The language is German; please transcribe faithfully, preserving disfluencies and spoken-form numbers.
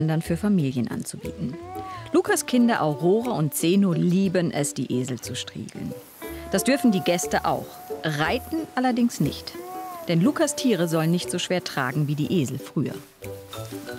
dann für Familien anzubieten. Lukas Kinder Aurora und Zeno lieben es, die Esel zu striegeln. Das dürfen die Gäste auch, reiten allerdings nicht. Denn Lukas Tiere sollen nicht so schwer tragen wie die Esel früher.